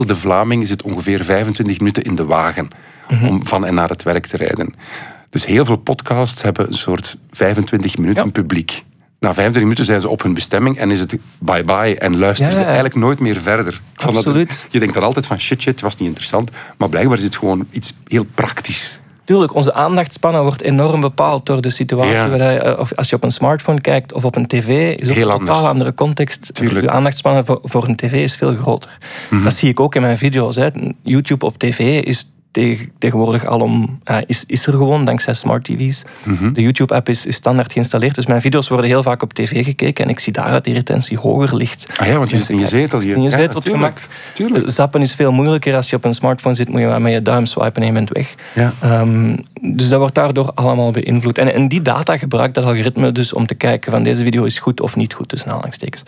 De Vlaming zit ongeveer 25 minuten in de wagen om van en naar het werk te rijden. Dus heel veel podcasts hebben een soort 25 minuten publiek. Na 25 minuten zijn ze op hun bestemming en is het bye-bye en luisteren ze eigenlijk nooit meer verder. Tuurlijk, onze aandachtspannen wordt enorm bepaald door de situatie. Of als je op een smartphone kijkt of op een tv, is ook een totaal andere context. De aandachtspannen voor een tv is veel groter. Dat zie ik ook in mijn video's. YouTube op tv is tegenwoordig is er gewoon dankzij smart tv's. De YouTube-app is standaard geïnstalleerd, dus mijn video's worden heel vaak op tv gekeken en ik zie daar dat die retentie hoger ligt. Want je zit in je zetel. In je zetel op gemak. Zappen is veel moeilijker. Als je op een smartphone zit, moet je met je duim swipen en je bent weg. Dus dat wordt daardoor allemaal beïnvloed. En die data gebruikt dat algoritme dus om te kijken van deze video is goed of niet goed, tussen aanhalingstekens.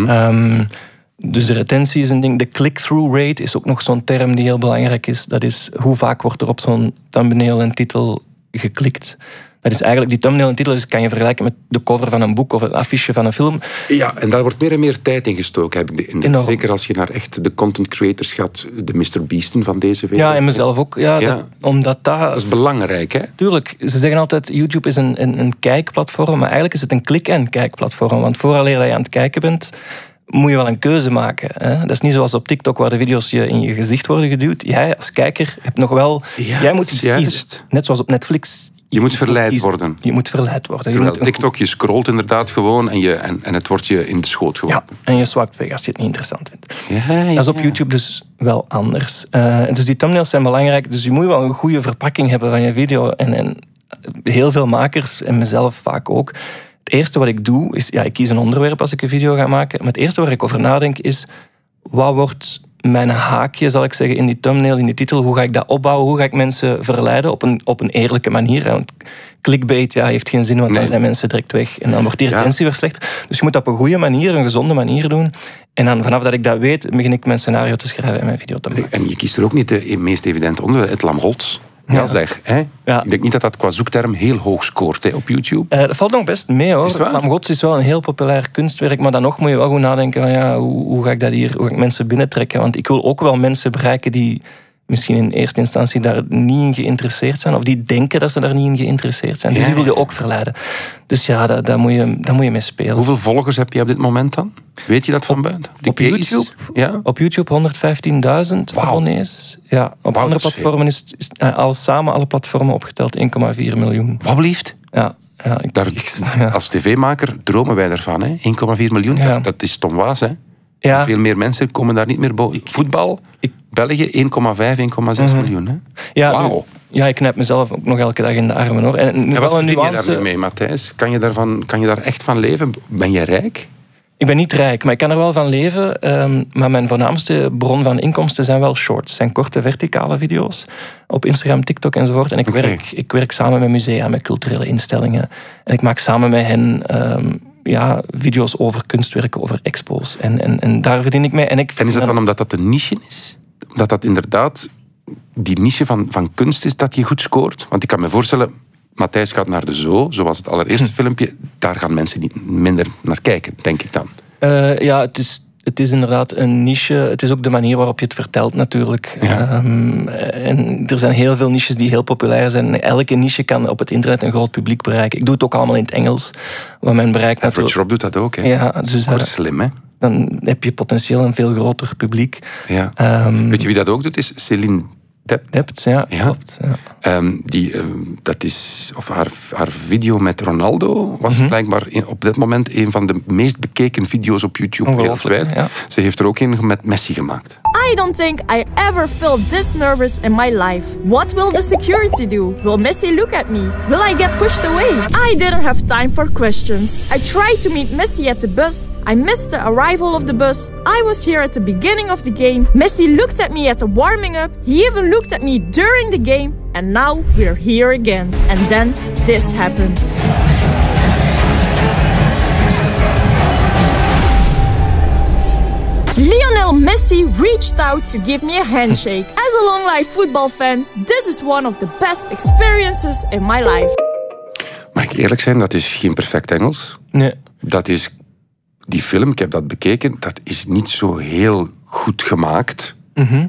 Dus de retentie is een ding. De click-through rate is ook nog zo'n term die heel belangrijk is. Dat is hoe vaak wordt er op zo'n thumbnail en titel geklikt. Dat is eigenlijk, die thumbnail en titel kan je vergelijken met de cover van een boek of het affiche van een film. Ja, en daar wordt meer en meer tijd in gestoken, heb ik de indruk. Zeker als je naar echt de content creators gaat, de Mr. Beasten van deze wereld. Ja, en mezelf ook. Dat is belangrijk, hè? Tuurlijk. Ze zeggen altijd, YouTube is een kijkplatform, maar eigenlijk is het een klik- en kijkplatform. Want vooraleer dat je aan het kijken bent, moet je wel een keuze maken. Hè? Dat is niet zoals op TikTok, waar de video's je in je gezicht worden geduwd. Jij als kijker hebt nog wel... jij moet iets kiezen. Net zoals op Netflix. Je moet verleid worden. Je moet verleid worden. Terwijl TikTok, je scrolt inderdaad gewoon en het wordt je in de schoot geworpen. Ja, en je swipet weg als je het niet interessant vindt. Dat is op YouTube dus wel anders. Dus die thumbnails zijn belangrijk. Dus je moet wel een goede verpakking hebben van je video. En heel veel makers, en mezelf vaak ook... Het eerste wat ik doe is, ik kies een onderwerp als ik een video ga maken. Maar het eerste waar ik over nadenk is, wat wordt mijn haakje, zal ik zeggen, in die thumbnail, in die titel? Hoe ga ik dat opbouwen? Hoe ga ik mensen verleiden op een eerlijke manier? Want clickbait heeft geen zin, want dan zijn mensen direct weg. En dan wordt die retentie weer slecht. Dus je moet dat op een goede manier, een gezonde manier doen. En dan vanaf dat ik dat weet, begin ik mijn scenario te schrijven en mijn video te maken. En je kiest er ook niet de meest evidente onderwerp, het lam Gods. Ik denk niet dat dat qua zoekterm heel hoog scoort op YouTube. Dat valt nog best mee, hoor. Het Lam Gods is wel een heel populair kunstwerk, maar dan nog moet je wel goed nadenken van hoe ga ik dat hier, hoe ga ik mensen binnentrekken? Want ik wil ook wel mensen bereiken die misschien in eerste instantie daar niet in geïnteresseerd zijn, of die denken dat ze daar niet in geïnteresseerd zijn. Dus die wil je ook verleiden. Dus daar moet je mee spelen. Hoeveel volgers heb je op dit moment dan? Weet je dat van buiten? Op YouTube? Ja? Op YouTube 115.000 abonnees. Ja, op andere platformen is samen alle platformen opgeteld 1,4 miljoen. Wat blieft? Ja. Als tv-maker dromen wij daarvan, hè? 1,4 miljoen. Ja. Dat is Tom Waas, hè? Ja. Veel meer mensen komen daar niet meer boven. Voetbal, België 1,5, 1,6 miljoen. Hè? Ja, ik knijp mezelf ook nog elke dag in de armen, hoor. En wat verdien je daar nu mee, Matthijs? Kan je daar echt van leven? Ben je rijk? Ik ben niet rijk, maar ik kan er wel van leven. Maar mijn voornaamste bron van inkomsten zijn wel shorts. Zijn korte verticale video's op Instagram, TikTok enzovoort. En ik werk samen met musea, met culturele instellingen. En ik maak samen met hen video's over kunstwerken, over expos. En daar verdien ik mee. En is dat dan omdat dat een niche is? Omdat dat inderdaad die niche van kunst is dat je goed scoort? Want ik kan me voorstellen, Matthijs gaat naar de zoo, zoals het allereerste filmpje. Daar gaan mensen niet minder naar kijken, denk ik dan. Het is inderdaad een niche. Het is ook de manier waarop je het vertelt, natuurlijk. Ja. En er zijn heel veel niches die heel populair zijn. Elke niche kan op het internet een groot publiek bereiken. Ik doe het ook allemaal in het Engels. Waar men bereikt Average Rob doet dat ook. Hè? Ja, dus dat is slim, hè? Dan heb je potentieel een veel groter publiek. Ja. Weet je wie dat ook doet? Is Celine Dept, ja. Klopt, ja. Haar video met Ronaldo was blijkbaar op dit moment een van de meest bekeken video's op YouTube wereldwijd. Ja. Ze heeft er ook een met Messi gemaakt. I don't think I ever felt this nervous in my life. What will the security do? Will Messi look at me? Will I get pushed away? I didn't have time for questions. I tried to meet Messi at the bus. I missed the arrival of the bus. I was here at the beginning of the game. Messi looked at me at the warming up. He even looked at me during the game. And now we're here again. And then this happened. Lionel Messi reached out to give me a handshake. As a long-life football fan, this is one of the best experiences in my life. Mag ik eerlijk zijn, dat is geen perfect Engels. Nee. Dat is... Die film, ik heb dat bekeken, dat is niet zo heel goed gemaakt.